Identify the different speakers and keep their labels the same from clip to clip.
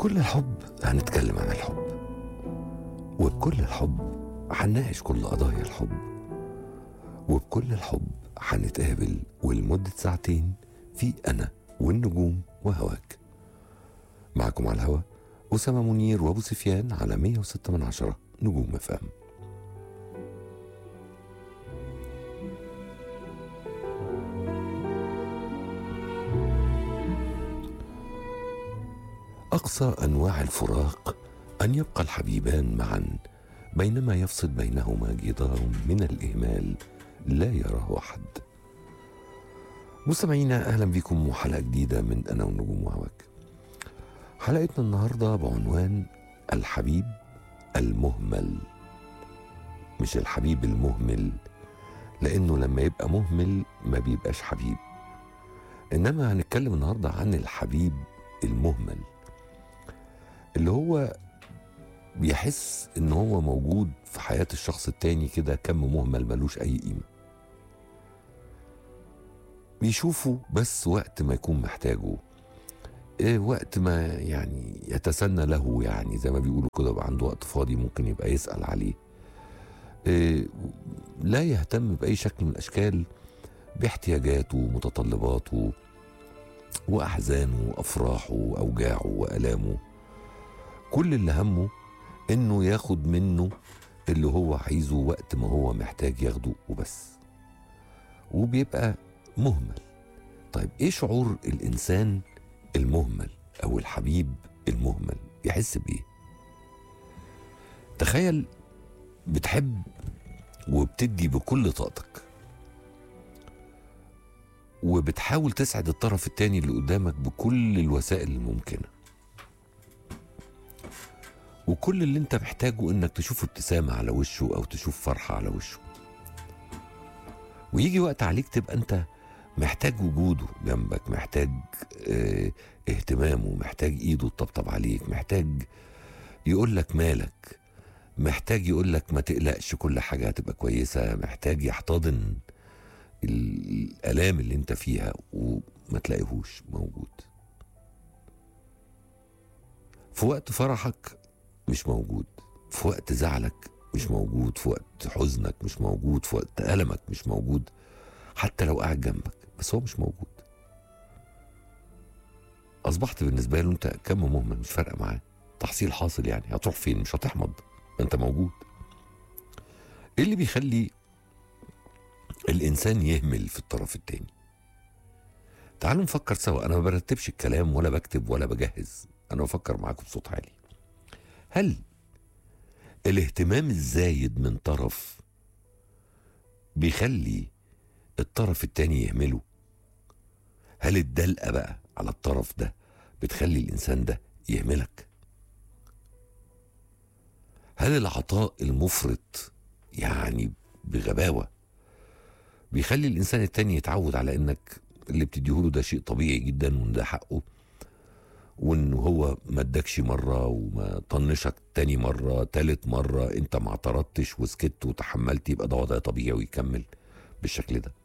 Speaker 1: بكل الحب هنتكلم عن الحب، وبكل الحب هنناقش كل قضايا الحب، وبكل الحب هنتقابل ولمدة ساعتين في أنا والنجوم وهواك. معكم على الهوا أسامة منير وأبو سفيان على 106 نجوم FM. أقصى أنواع الفراق أن يبقى الحبيبان معا بينما يفصل بينهما جدار من الإهمال لا يراه أحد. مستمعينا أهلا بكم وحلقة جديدة من أنا والنجوم وهواك. حلقتنا النهاردة بعنوان الحبيب المهمل، مش الحبيب المهمل، لأنه لما يبقى مهمل ما بيبقاش حبيب، إنما هنتكلم النهاردة عن الحبيب المهمل اللي هو بيحس إن هو موجود في حياة الشخص التاني كده كم مهمل ملوش أي قيمة، بيشوفه بس وقت ما يكون محتاجه، وقت ما يعني يتسنى له، يعني زي ما بيقولوا كده يبقى عنده وقت فاضي ممكن يبقى يسأل عليه. لا يهتم بأي شكل من الأشكال باحتياجاته ومتطلباته وأحزانه وأفراحه وأوجاعه وألامه. كل اللي همه إنه ياخد منه اللي هو عايزه وقت ما هو محتاج ياخده وبس، وبيبقى مهمل. طيب إيه شعور الإنسان المهمل أو الحبيب المهمل؟ يحس بإيه؟ تخيل بتحب وبتدي بكل طاقتك وبتحاول تسعد الطرف التاني اللي قدامك بكل الوسائل الممكنة، وكل اللي انت محتاجه انك تشوف ابتسامة على وشه او تشوف فرحة على وشه، ويجي وقت عليك تبقى انت محتاج وجوده جنبك، محتاج اهتمامه، محتاج ايده تطبطب عليك، محتاج يقولك مالك، محتاج يقولك ما تقلقش كل حاجة هتبقى كويسة، محتاج يحتضن الآلام اللي انت فيها وما تلاقيهوش موجود. في وقت فرحك مش موجود، في وقت زعلك مش موجود، في وقت حزنك مش موجود، في وقت ألمك مش موجود، حتى لو قاعد جنبك بس هو مش موجود. أصبحت بالنسبة له أنت كم مهمل، مش فارقة معاه، تحصيل حاصل، يعني هتروح فين؟ مش هتحمض، أنت موجود. إيه اللي بيخلي الإنسان يهمل في الطرف التاني؟ تعالوا نفكر سوا. أنا ما برتبش الكلام ولا بكتب ولا بجهز، أنا بفكر معاكم بصوت عالي. هل الاهتمام الزايد من طرف بيخلي الطرف التاني يهمله؟ هل الدلقة بقى على الطرف ده بتخلي الإنسان ده يهملك؟ هل العطاء المفرط يعني بغباوة بيخلي الإنسان التاني يتعود على إنك اللي بتديهوله ده شيء طبيعي جدا وإن ده حقه، وإنه هو ما ادكش مرة وما طنشك تاني مرة تالت مرة أنت ما اعترضتش وسكت وتحملت، يبقى ده وضع طبيعي ويكمل بالشكل ده؟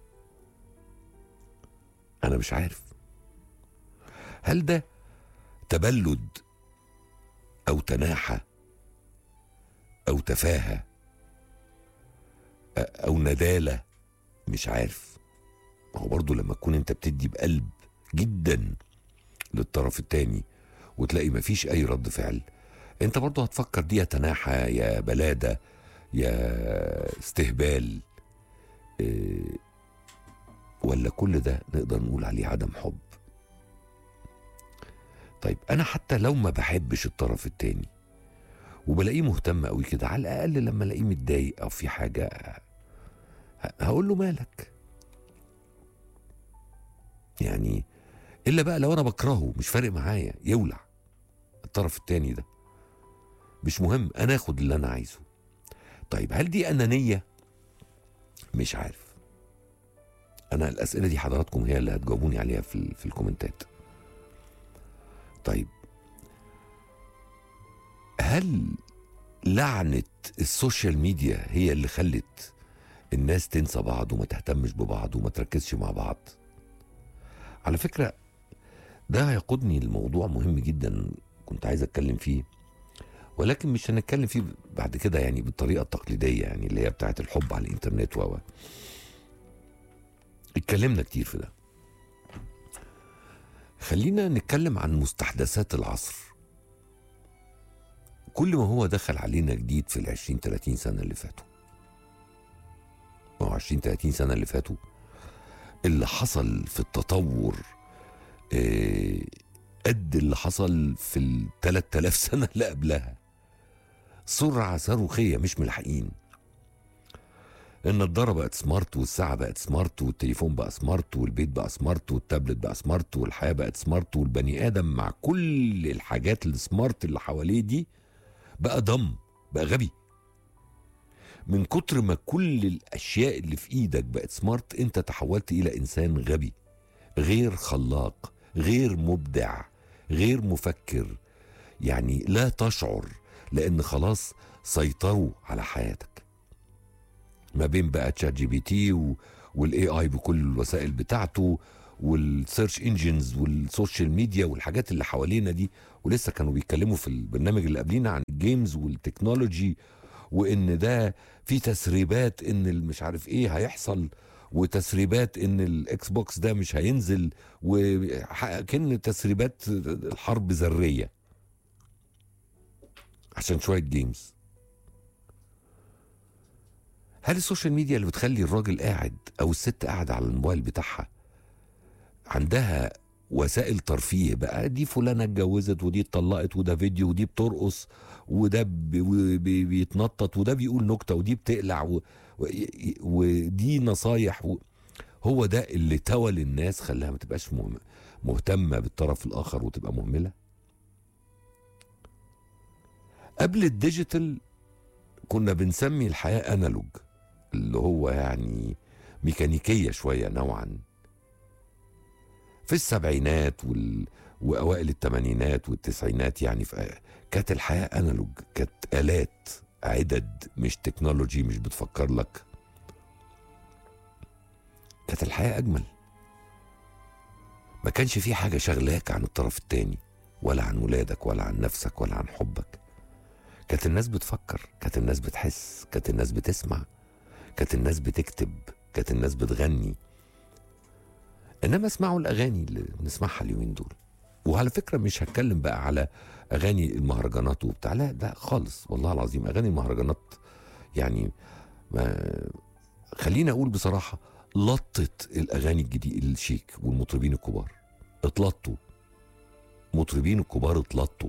Speaker 1: أنا مش عارف. هل ده تبلد أو تناحة أو تفاهة أو ندالة؟ مش عارف. ما هو برضو لما تكون أنت بتدي بقلب جدا للطرف التاني وتلاقي مفيش أي رد فعل، أنت برضو هتفكر دي يا تناحة يا بلادة يا استهبال، ولا كل ده نقدر نقول عليه عدم حب؟ طيب أنا حتى لو ما بحبش الطرف التاني وبلاقيه مهتم قوي كده، على الأقل لما الاقيه متضايق أو في حاجة هقول له مالك، يعني إلا بقى لو أنا بكرهه مش فارق معايا، يولع الطرف التاني ده، مش مهم، أنا أخد اللي أنا عايزه. طيب هل دي أنانية؟ مش عارف. أنا الأسئلة دي حضراتكم هي اللي هتجاوبوني عليها في الكومنتات. طيب هل لعنة السوشيال ميديا هي اللي خلت الناس تنسى بعض وما تهتمش ببعض وما تركزش مع بعض؟ على فكرة ده هيقودني لموضوع مهم جدا كنت عايز اتكلم فيه، ولكن مش هنتكلم فيه بعد كده يعني بالطريقه التقليديه، يعني اللي هي بتاعت الحب على الانترنت اتكلمنا كتير في ده. خلينا نتكلم عن مستحدثات العصر. كل ما هو دخل علينا جديد في 20-30 سنة اللي فاتوا، ما هو 20-30 سنة اللي فاتوا اللي حصل في التطور قد اللي حصل في 3000 سنة اللي قبلها. سرعة صاروخية مش ملحقين. النضارة بقت سمارت، والساعة بقت سمارت، والتليفون بقى سمارت، والبيت بقى سمارت، والتابلت بقى سمارت، والحياة بقت سمارت، والبني آدم مع كل الحاجات السمارت اللي حواليه دي بقى بقى غبي. من كتر ما كل الأشياء اللي في إيدك بقت سمارت، أنت تحولت إلى إنسان غبي، غير خلاق، غير مبدع، غير مفكر. يعني لا تشعر، لأن خلاص سيطروا على حياتك. ما بين بقى تشات جي بي تي والاي اي بكل الوسائل بتاعته، والسيرش انجنز والسوشيال ميديا والحاجات اللي حوالينا دي. ولسه كانوا بيتكلموا في البرنامج اللي قبلينا عن الجيمز والتكنولوجي، وان ده في تسريبات ان مش عارف ايه هيحصل، وتسريبات ان الاكس بوكس ده مش هينزل، وكأن تسريبات الحرب ذرية عشان شوية جيمز. هل السوشيال ميديا اللي بتخلي الراجل قاعد او الست قاعدة على الموبايل بتاعها عندها وسائل ترفيه بقى، دي فلانة اتجوزت، ودي اتطلقت، وده فيديو، ودي بترقص، وده بيتنطط، وده بيقول نكتة، ودي بتقلع ودي نصايح هو ده اللي توى للناس، خلاها ما تبقاش مهتمة بالطرف الآخر وتبقى مهملة. قبل الديجيتال كنا بنسمي الحياة أنالوج، اللي هو يعني ميكانيكية شوية نوعا. في السبعينات وأوائل الثمانينات والتسعينات يعني كانت الحياة أنالوج، كانت آلات، عدد، مش تكنولوجي، مش بتفكر لك. كانت الحياة أجمل. ما كانش في حاجة شغلاك عن الطرف التاني، ولا عن ولادك، ولا عن نفسك، ولا عن حبك. كانت الناس بتفكر، كانت الناس بتحس، كانت الناس بتسمع، كانت الناس بتكتب، كانت الناس بتغني. انما اسمعوا الاغاني اللي بنسمعها اليومين دول. وعلى فكره مش هتكلم بقى على اغاني المهرجانات وبتاع، لا ده خالص والله العظيم. اغاني المهرجانات يعني ما خليني اقول بصراحه، لطت الاغاني الجديد الشيك والمطربين الكبار اتلطوا. مطربين الكبار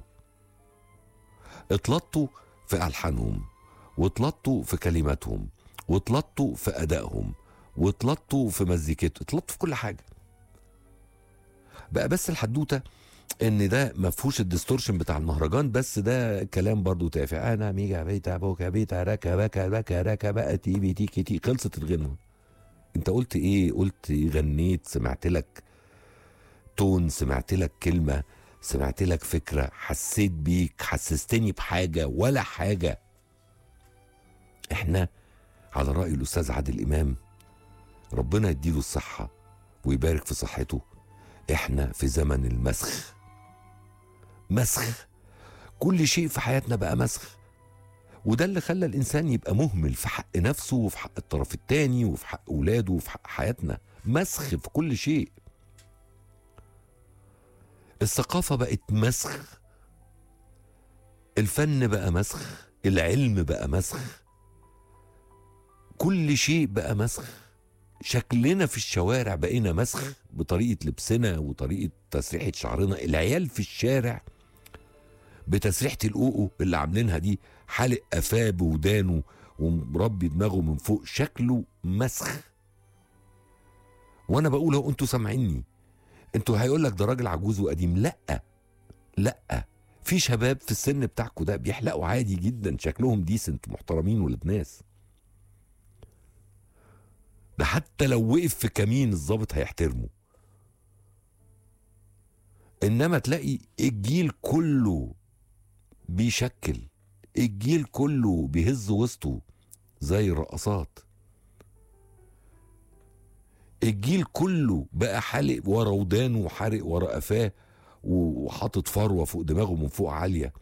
Speaker 1: اتلطوا في ألحانهم، واتلطوا في كلماتهم، واتلطوا في أدائهم، واتلطوا في مزيكته، اتلطوا في كل حاجة. بقى بس الحدوتة ان ده ما فيهوش الديستورشن بتاع المهرجان، بس ده كلام برضو تافه. انا ميجا بيتا بوكا بيتا ركا بكا بكا ركا بقى تي بي تي كي تي. خلصت الغنوة. انت قلت ايه؟ قلت غنيت، سمعت لك تون، سمعت لك كلمة، سمعت لك فكرة، حسيت بيك، حسستني بحاجة ولا حاجة. احنا على رأي الأستاذ عادل إمام، ربنا يديله الصحة ويبارك في صحته، احنا في زمن المسخ. مسخ. كل شيء في حياتنا بقى مسخ. وده اللي خلى الإنسان يبقى مهمل في حق نفسه، وفي حق الطرف التاني، وفي حق أولاده، وفي حق حياتنا. مسخ في كل شيء. الثقافة بقت مسخ، الفن بقى مسخ، العلم بقى مسخ، كل شيء بقى مسخ. شكلنا في الشوارع بقينا مسخ، بطريقة لبسنا وطريقة تسريحة شعرنا. العيال في الشارع بتسريحة القوقو اللي عاملينها دي، حالق قفاه بودانه ومربي دماغه من فوق، شكله مسخ. وانا بقول اهو، انتوا سامعيني، انتوا هيقول لك ده راجل عجوز وقديم. لا، في شباب في السن بتاعكوا ده بيحلقوا عادي جدا، شكلهم ديسنت، محترمين، ولاد ناس. ده حتى لو وقف في كمين الضابط هيحترمه. انما تلاقي الجيل كله بيشكل، الجيل كله بيهز وسطه زي الرقصات، الجيل كله بقى حالق ورا ودانه وحارق ورا قفاه وحاطط فروة فوق دماغه من فوق عالية.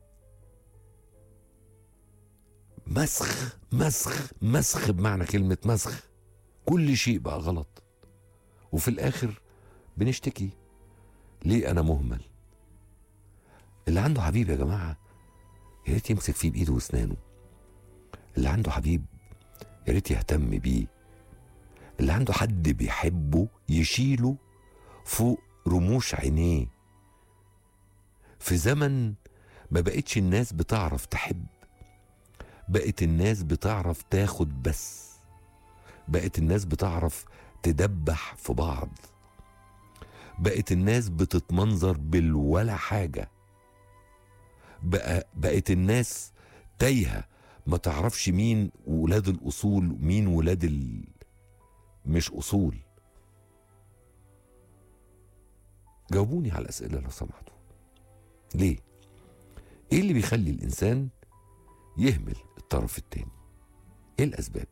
Speaker 1: مسخ مسخ مسخ بمعنى كلمة مسخ. كل شيء بقى غلط، وفي الآخر بنشتكي ليه أنا مهمل. اللي عنده حبيب يا جماعة يا ريت يمسك فيه بإيده وأسنانه. اللي عنده حبيب يا ريت يهتم بيه. اللي عنده حد بيحبه يشيله فوق رموش عينيه. في زمن ما بقتش الناس بتعرف تحب، بقت الناس بتعرف تاخد بس، بقت الناس بتعرف تدبح في بعض، بقت الناس بتتمنظر بالولا حاجة، بقت الناس تايهة ما تعرفش مين ولاد الأصول ومين ولاد مش أصول. جاوبوني على الأسئلة لو سمحتوا. ليه؟ ايه اللي بيخلي الإنسان يهمل الطرف التاني؟ ايه الأسباب؟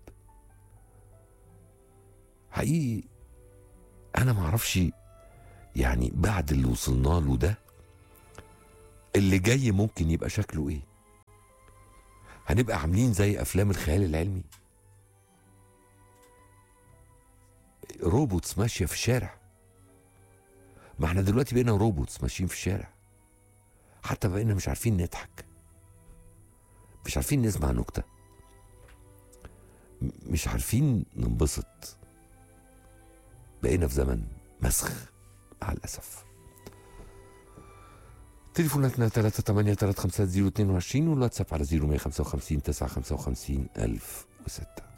Speaker 1: حقيقي أنا معرفش، يعني بعد اللي وصلنا له ده اللي جاي ممكن يبقى شكله ايه؟ هنبقى عاملين زي أفلام الخيال العلمي، روبوتس ماشية في الشارع. ما احنا دلوقتي بقينا روبوتس ماشيين في الشارع، حتى بقينا مش عارفين نضحك، مش عارفين نسمع نكتة، مش عارفين ننبسط. بقينا في زمن مسخ مع الأسف. تليفوناتنا 3835022 والواتساب على 0155 955 1006.